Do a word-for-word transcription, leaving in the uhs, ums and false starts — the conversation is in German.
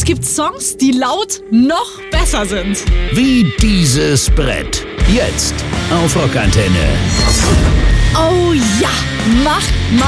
gibt Songs, die laut noch besser sind. Wie dieses Brett. Jetzt auf Rockantenne. Oh ja, mach mal.